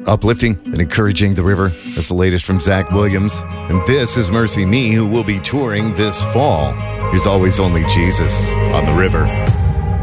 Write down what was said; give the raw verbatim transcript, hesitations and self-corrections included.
Uplifting and encouraging the river. That's the latest from Zach Williams. And this is Mercy Me, who will be touring this fall. Here's Always Only Jesus on the River.